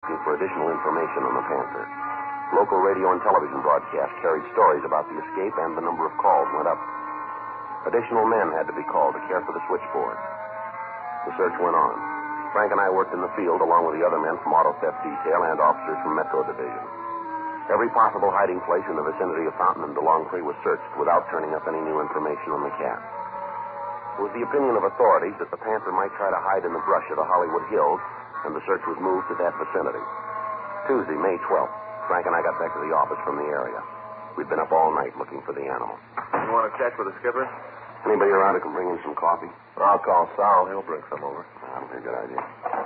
for additional information on the Panther. Local radio and television broadcasts carried stories about the escape, and the number of calls went up. Additional men had to be called to care for the switchboard. The search went on. Frank and I worked in the field along with the other men from Auto Theft Detail and officers from Metro Division. Every possible hiding place in the vicinity of Fountain and DeLongcree was searched without turning up any new information on the cat. It was the opinion of authorities that the Panther might try to hide in the brush of the Hollywood Hills, and the search was moved to that vicinity. Tuesday, May 12th, Frank and I got back to the office from the area. We'd been up all night looking for the animal. You want to check with the skipper? Anybody around who can bring in some coffee? I'll call Sal. He'll bring some over. That'll be a good idea.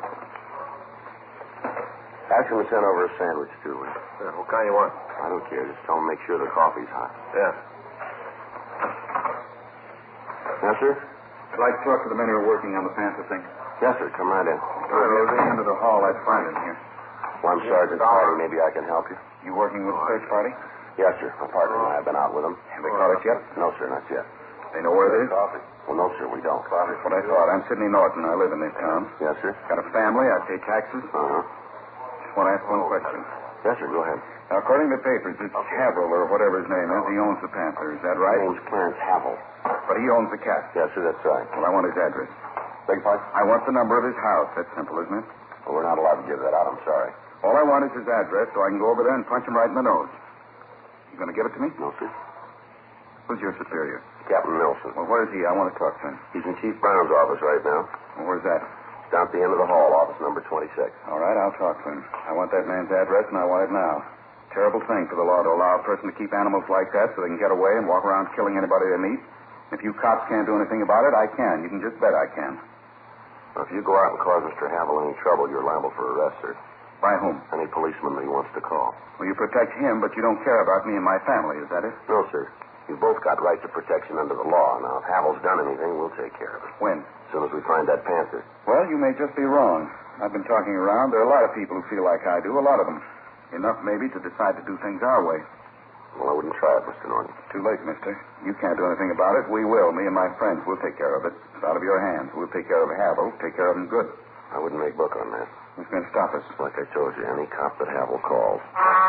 Ask him to send over a sandwich, too. Yeah, what kind you want? I don't care. Just tell him to make sure the coffee's hot. Yeah. Yes, sir? I'd like to talk to the men who are working on the Panther thing. Yes, sir. Come right in. Near the end of the hall, I'd find him here. Well, I'm Sergeant Hardy. Maybe I can help you. You working with the search party? Yes, sir. My partner and I have been out with them. Have they caught us yet? No, sir, not yet. They know where it is? Coffee. Well, no, sir, we don't. That's what I thought. I'm Sidney Norton. I live in this town. Yes, sir. Got a family. I pay taxes. Uh-huh. Just want to ask one question. Yes, sir, go ahead. Now, according to the papers, it's Havel, or whatever his name is. He owns the Panther. Is that right? My name's Clarence Havel. But he owns the cat. Yes, sir, that's right. Well, I want his address. Beg pardon? I want the number of his house. That's simple, isn't it? Well, we're not allowed to give that out. I'm sorry. All I want is his address so I can go over there and punch him right in the nose. You going to give it to me? No, sir. Who's your superior? Captain Nelson. Well, where is he? I want to talk to him. He's in Chief Brown's office right now. Well, where's that? It's down at the end of the hall, office number 26. All right, I'll talk to him. I want that man's address, and I want it now. Terrible thing for the law to allow a person to keep animals like that so they can get away and walk around killing anybody they meet. If you cops can't do anything about it, I can. You can just bet I can. Now, if you go out and cause Mr. Havel any trouble, you're liable for arrest, sir. By whom? Any policeman that he wants to call. Well, you protect him, but you don't care about me and my family, is that it? No, sir. You've both got rights of protection under the law. Now, if Havel's done anything, we'll take care of it. When? As soon as we find that Panther. Well, you may just be wrong. I've been talking around. There are a lot of people who feel like I do, a lot of them. Enough, maybe, to decide to do things our way. Well, I wouldn't try it, Mr. Norton. Too late, mister. You can't do anything about it. We will. Me and my friends will take care of it. It's out of your hands. We'll take care of Havel. Take care of him good. I wouldn't make book on that. Who's going to stop us? Like I told you, any cop that Havel calls.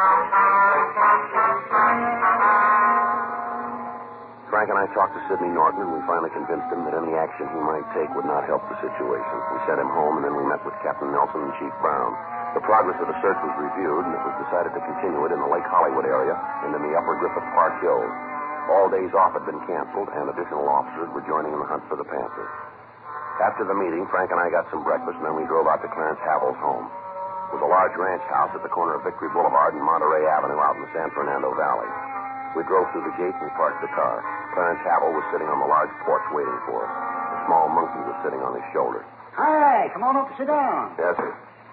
Frank and I talked to Sidney Norton, and we finally convinced him that any action he might take would not help the situation. We sent him home, and then we met with Captain Nelson and Chief Brown. The progress of the search was reviewed, and it was decided to continue it in the Lake Hollywood area and in the upper Griffith Park Hills. All days off had been canceled, and additional officers were joining in the hunt for the Panther. After the meeting, Frank and I got some breakfast, and then we drove out to Clarence Havel's home. It was a large ranch house at the corner of Victory Boulevard and Monterey Avenue out in the San Fernando Valley. We drove through the gate and parked the car. Clarence Havel was sitting on the large porch waiting for us. A small monkey was sitting on his shoulder. Hi, come on up and sit down. Yes, sir.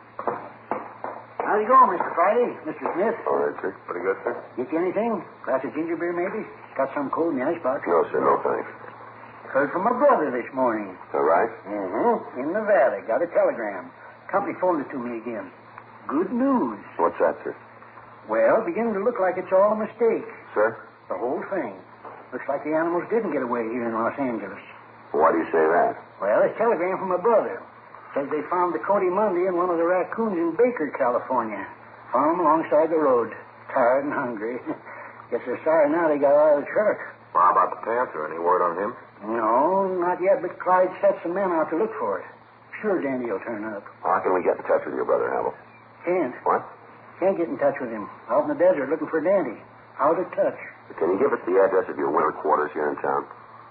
How's it going, Mr. Friday? Mr. Smith? All right, sir. Pretty good, sir. Get you anything? Glass of ginger beer, maybe? Got some cold in the icebox. No, sir, no thanks. Heard from my brother this morning. All right? Mm-hmm. In the valley. Got a telegram. Company phoned it to me again. Good news. What's that, sir? Well, beginning to look like it's all a mistake. Sir? The whole thing. Looks like the animals didn't get away here in Los Angeles. Why do you say that? Well, it's a telegram from my brother. Says they found the Cody Monday and one of the raccoons in Baker, California. Found them alongside the road. Tired and hungry. Guess they're sorry now they got out of the truck. Well, how about the Panther? Any word on him? No, not yet, but Clyde set some men out to look for it. Sure Dandy will turn up. How can we get in touch with your brother, Havel? Can't. What? Can't get in touch with him. Out in the desert looking for Dandy. Out of touch. Can you give us the address of your winter quarters here in town?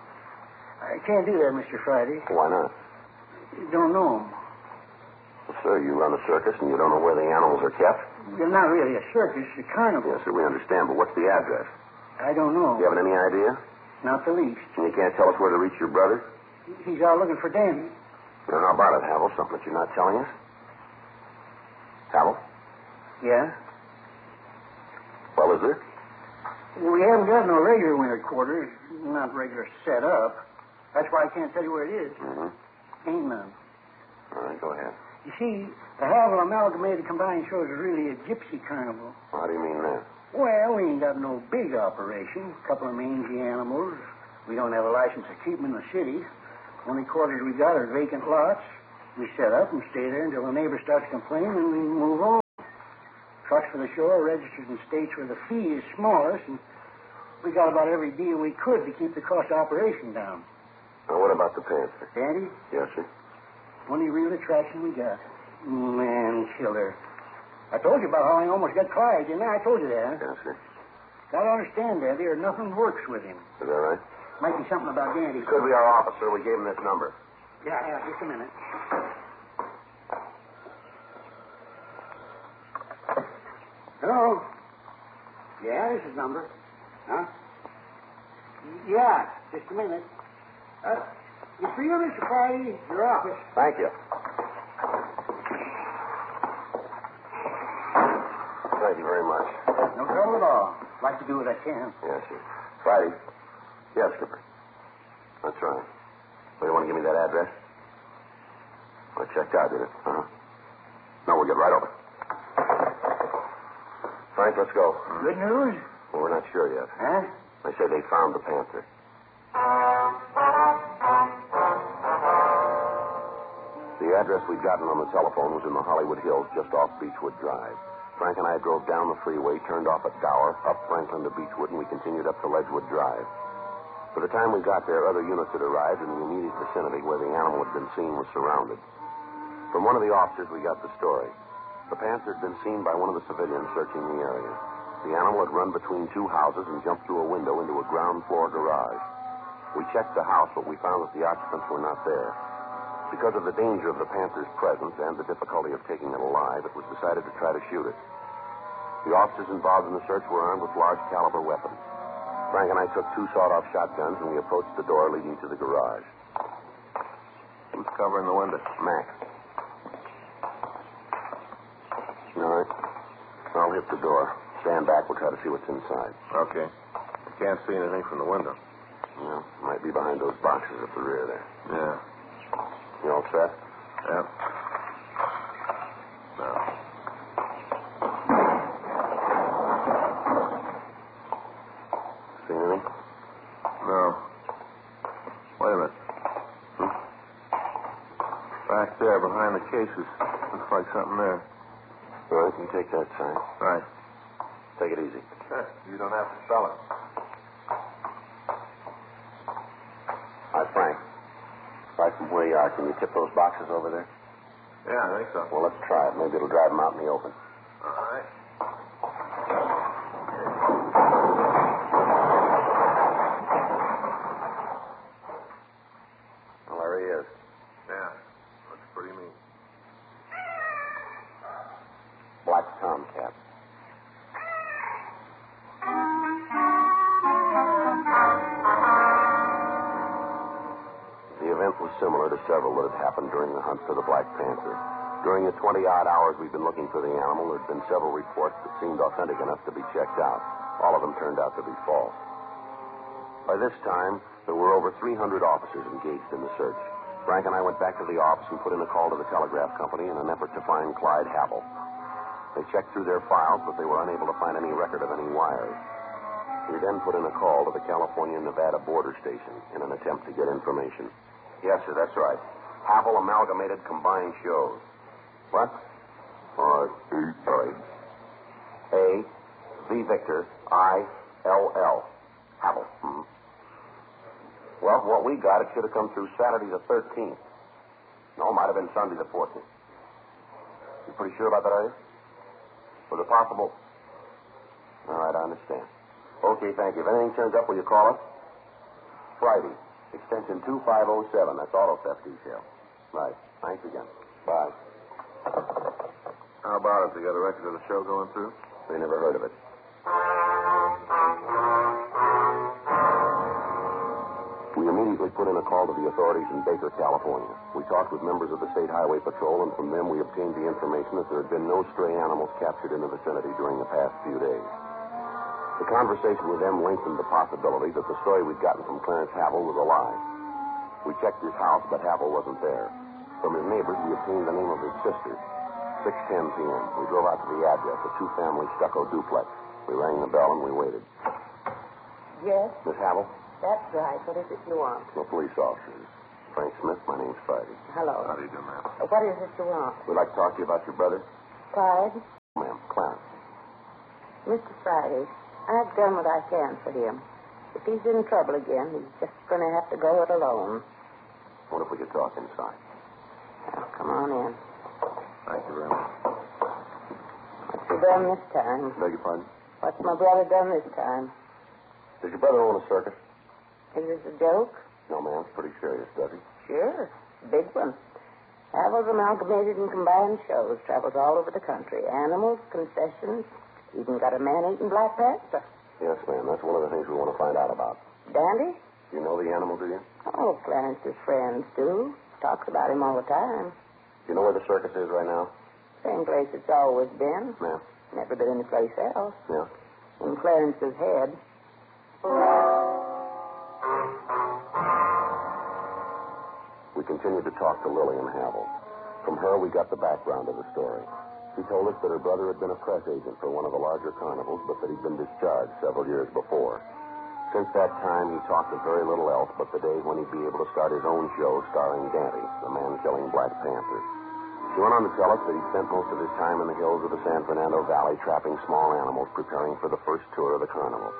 I can't do that, Mr. Friday. Why not? You don't know him. Well, sir, you run a circus and you don't know where the animals are kept? You're not really a circus, a carnival. Yes, sir, we understand, but what's the address? I don't know. You haven't any idea? Not the least. And you can't tell us where to reach your brother? He's out looking for Dandy. Well, how about it, Havel? Something that you're not telling us? Havel? Yeah? Well, is there? We haven't got no regular winter quarters. Not regular set up. That's why I can't tell you where it is. Mm-hmm. Ain't none. All right, go ahead. You see, the Havel Amalgamated Combined Show is really a gypsy carnival. How do you mean that? Well, we ain't got no big operation. A couple of mangy animals. We don't have a license to keep them in the city. Only quarters we got are vacant lots. We set up and stay there until the neighbor starts complaining, and we move on. for the show are registered in states where the fee is smallest, and we got about every deal we could to keep the cost of operation down. Now, what about the Panther? Dandy, Yes, sir. only real attraction we got. Man, killer. I told you about how I almost got Clyde, didn't I? I told you that. Yes, sir. Gotta understand, Dandy, or nothing works with him. Is that right? Might be something about Dandy. Could be our officer. We gave him this number. Yeah, just a minute. Hello? Yeah, this is number. Huh? Yeah, just a minute. You free, Mr. Friday? Your office. Thank you. Thank you very much. No trouble at all. Like to do what I can. Yes, sir. Friday. Yes, Skipper. That's right. Well, you want to give me that address? Well, it checked out, did it? Uh-huh. No, we'll get right over. Frank, let's go. Good news? Well, we're not sure yet. Huh? They say they found the Panther. The address we'd gotten on the telephone was in the Hollywood Hills, just off Beechwood Drive. Frank and I drove down the freeway, turned off at Gower, up Franklin to Beechwood, and we continued up to Ledgewood Drive. By the time we got there, other units had arrived, and the immediate vicinity where the animal had been seen was surrounded. From one of the officers, we got the story. The Panther had been seen by one of the civilians searching the area. The animal had run between two houses and jumped through a window into a ground floor garage. We checked the house, but we found that the occupants were not there. Because of the danger of the Panther's presence and the difficulty of taking it alive, it was decided to try to shoot it. The officers involved in the search were armed with large caliber weapons. Frank and I took two sawed-off shotguns, and we approached the door leading to the garage. Who's covering the window? Mac. All right. I'll hit the door. Stand back. We'll try to see what's inside. Okay. I can't see anything from the window. Yeah, might be behind those boxes at the rear there. Yeah. You all set? Yep. No. See anything? No. Wait a minute. Back there, behind the cases. Looks like something there. All right, you take that side. Right. Take it easy. You don't have to spell it. Hi, Frank. Right from where you are, can you tip those boxes over there? Yeah, I think so. Well, let's try it. Maybe it'll drive them out in the open. All right. Well, there he is. Yeah. Looks pretty neat. Black tomcat. The event was similar to several that had happened during the hunt for the Black Panther. During the 20-odd hours we've been looking for the animal, there had been several reports that seemed authentic enough to be checked out. All of them turned out to be false. By this time, there were over 300 officers engaged in the search. Frank and I went back to the office and put in a call to the telegraph company in an effort to find Clyde Havel. They checked through their files, but they were unable to find any record of any wires. We then put in a call to the California-Nevada border station in an attempt to get information. Yes, sir, that's right. Havel Amalgamated Combined Shows. What? Sorry. A, V Victor, I, L, L. Havel. Hmm. Well, what we got, it should have come through Saturday the 13th. No, it might have been Sunday the 14th. You pretty sure about that, are you? Was it possible? All right, I understand. Okay, thank you. If anything turns up, will you call us? Friday, extension 2507. That's auto theft detail. Right. Thanks again. Bye. How about it? They got a record of the show going through? They never heard of it. We immediately put in a call to the authorities in Baker, California. We talked with members of the State Highway Patrol, and from them we obtained the information that there had been no stray animals captured in the vicinity during the past few days. The conversation with them lengthened the possibility that the story we'd gotten from Clarence Havel was a lie. We checked his house, but Havel wasn't there. From his neighbors, we obtained the name of his sister. 6:10 p.m. We drove out to the address, a two-family stucco duplex. We rang the bell and we waited. Yes, Miss Havel? that's right. What is it you want? No police officers. Frank Smith, my name's Friday. Hello. How do you do, ma'am? What is it you want? We'd like to talk to you about your brother. Clyde? Ma'am, Clarence. Mr. Friday, I've done what I can for him. If he's in trouble again, he's just going to have to go it alone. What if we could talk inside? Now, come on in. Thank you very much. What's he done this time? Beg your pardon? What's my brother done this time? Does your brother own a circus? Is this a joke? No, ma'am. It's pretty serious, does he? Sure. Big one. Havel's Amalgamated and Combined Shows. Travels all over the country. Animals, concessions. Even got a man-eating Black Panther. Yes, ma'am. That's one of the things we want to find out about. Dandy? You know the animal, do you? Oh, Clarence's friends do. Talks about him all the time. Do you know where the circus is right now? Same place it's always been. Ma'am. Never been anyplace else. Yeah. In Clarence's head. We continued to talk to Lillian Havel. From her, we got the background of the story. She told us that her brother had been a press agent for one of the larger carnivals, but that he'd been discharged several years before. Since that time, he talked of very little else but the day when he'd be able to start his own show starring Dante, the man-killing Black Panther. She went on to tell us that he spent most of his time in the hills of the San Fernando Valley trapping small animals, preparing for the first tour of the carnival.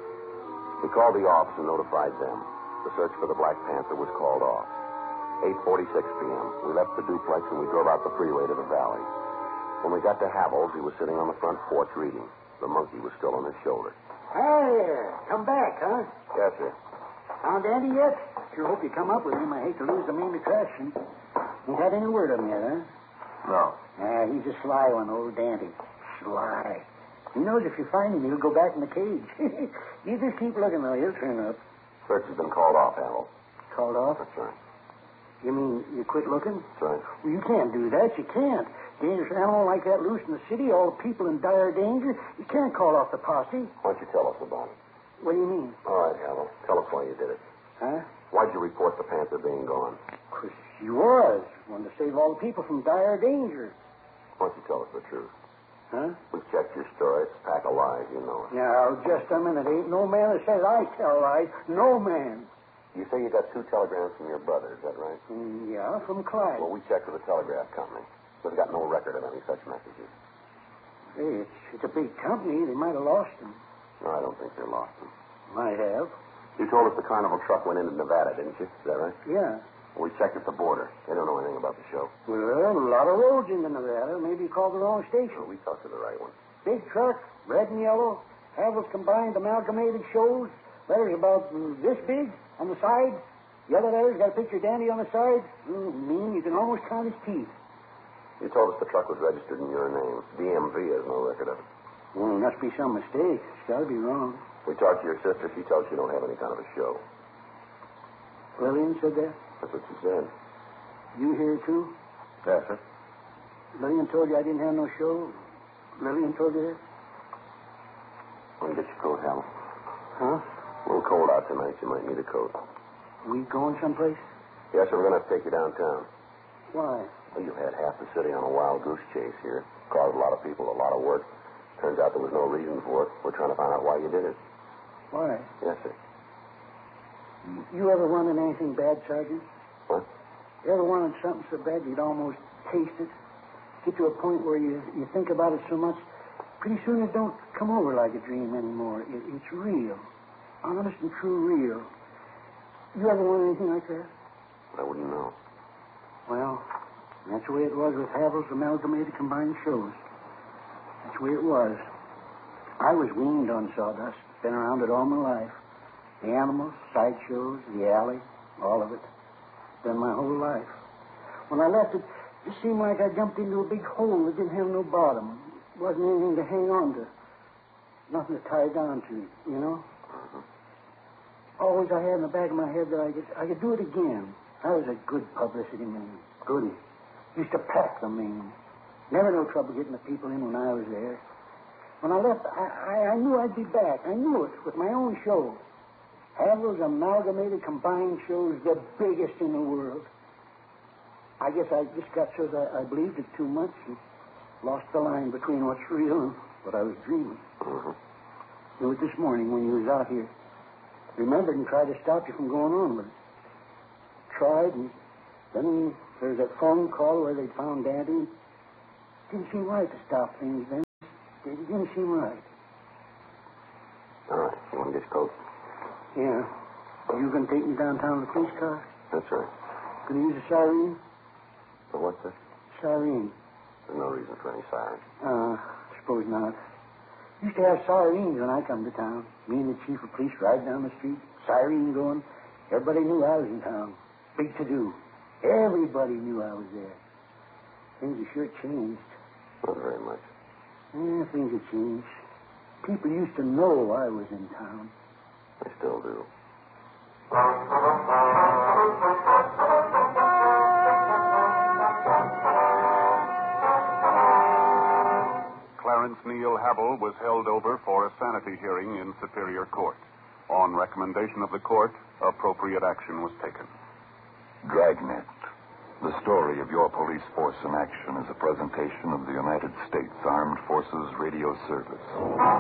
We called the office and notified them. The search for the Black Panther was called off. 8:46 p.m. We left the duplex and we drove out the freeway to the valley. When we got to Havel's, he was sitting on the front porch reading. The monkey was still on his shoulder. Hey, come back, huh? Yes, sir. Found Andy yet? Sure hope you come up with him. I hate to lose the main attraction. Ain't had any word of him yet, huh? No. He's a sly one, old Dandy. Sly. He knows if you find him, he'll go back in the cage. You just keep looking, though. He'll turn up. Search has been called off, Havel. Called off? That's right. You mean you quit looking? That's right. Well, you can't do that. You can't. Dangerous animal like that loose in the city, all the people in dire danger. You can't call off the posse. Why don't you tell us about it? What do you mean? All right, Havel. Tell us why you did it. Huh? Why'd you report the Panther being gone? 'Cause he was. Wanted to save all the people from dire danger. Why don't you tell us the truth? Huh? We've checked your story. It's a pack of lies, you know it. Now, just a minute. Ain't no man that says I tell lies. No man. You say you got 2 telegrams from your brother, is that right? Yeah, from Clyde. Well, we checked with the telegraph company. We've got no record of any such messages. Hey, it's a big company. They might have lost them. No, I don't think they lost them. Might have. You told us the carnival truck went into Nevada, didn't you? Is that right? Yeah. We checked at the border. They don't know anything about the show. Well, a lot of roads into Nevada. Maybe you called the wrong station. Well, we talked to the right one. Big truck, red and yellow. Havel's Combined Amalgamated Shows. Letters about this big on the side. The other letters got a picture of Dandy on the side. Mean you can almost count his teeth. You told us the truck was registered in your name. DMV has no record of it. Well, must be some mistake. It's got to be wrong. We talked to your sister. She tells you don't have any kind of a show. Lillian said that? That's what she said. You here, too? Yes, sir. Lillian told you I didn't have no show? Lillian told you that? Why don't you get your coat, Hal? Huh? A little cold out tonight. You might need a coat. We going someplace? Yes, sir. We're going to have to take you downtown. Why? Well, you've had half the city on a wild goose chase here. Caused a lot of people a lot of work. Turns out there was no reason for it. We're trying to find out why you did it. Why? Yes, sir. You ever wanted anything bad, Sergeant? What? You ever wanted something so bad you'd almost taste it? Get to a point where you think about it so much, pretty soon it don't come over like a dream anymore. It's real. Honest and true real. You ever wanted anything like that? I wouldn't know. Well, that's the way it was with Havel's Amalgamated Combined Shows. That's the way it was. I was weaned on sawdust. Been around it all my life. The animals, sideshows, the alley, all of it. Been my whole life. When I left it, it seemed like I jumped into a big hole that didn't have no bottom. Wasn't anything to hang on to. Nothing to tie down to, you know? Always I had in the back of my head that I could do it again. I was a good publicity man. Goody. Used to pack the Maine. Never no trouble getting the people in when I was there. When I left, I knew I'd be back. I knew it with my own show. Havel's Amalgamated Combined Shows, the biggest in the world. I guess I just got so that I believed it too much and lost the line between what's real and what I was dreaming. Knew it this morning when you was out here. Remembered and tried to stop you from going on with it. Tried, and then there was that phone call where they found Daddy. Didn't seem right to stop things then. It didn't seem right. All right. You want to get your coat? Yeah. You gonna take me downtown in the police car? That's right. Gonna use a siren? So what's this? Siren. There's no reason for any siren. Suppose not. Used to have sirens when I come to town. Me and the chief of police ride down the street, siren going. Everybody knew I was in town. Big to-do. Everybody knew I was there. Things have sure changed. Not very much. Things have changed. People used to know I was in town. They still do. Clarence Neil Havel was held over for a sanity hearing in Superior Court. On recommendation of the court, appropriate action was taken. Dragnet. The story of your police force in action is a presentation of the United States Armed Forces Radio Service.